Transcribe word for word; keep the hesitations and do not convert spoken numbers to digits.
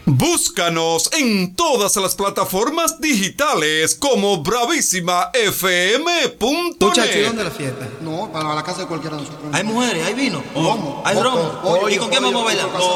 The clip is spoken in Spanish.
Búscanos en todas las plataformas digitales como bravísima f m punto net. Muchachos, ¿y dónde la fiesta? No, para la casa de cualquiera de nosotros. Hay mujeres, hay vino. ¿Cómo? Hay Oh, romo. oh, ¿Y con quién oye, vamos a bailar? oye,